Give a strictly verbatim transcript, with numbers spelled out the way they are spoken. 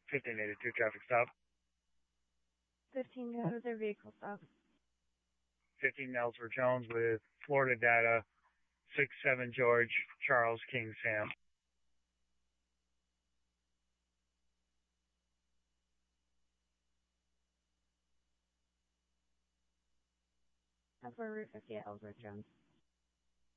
fifteen eighty-two traffic stop. fifteen go to their vehicle stop. fifteen Ellsworth Jones with Florida data, six seven George, Charles King Sam. That's for Route fifty at Ellsworth Jones.